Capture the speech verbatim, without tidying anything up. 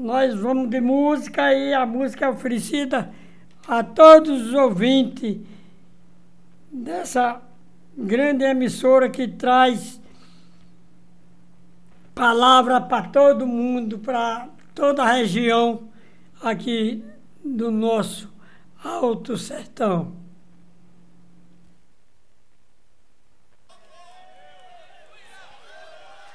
nós vamos de música e a música é oferecida a todos os ouvintes dessa grande emissora que traz palavra para todo mundo, para toda a região aqui do nosso Alto Sertão.